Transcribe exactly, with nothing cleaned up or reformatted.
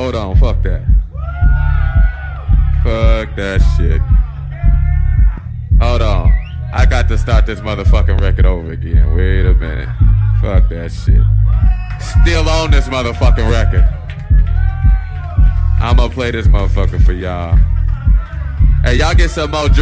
hold on, fuck that. Fuck that shit. Hold on. I got to start this motherfucking record over again. Wait a minute. Fuck that shit. Still on this motherfucking record. I'm gonna play this motherfucker for y'all. Hey, y'all get some more drinks.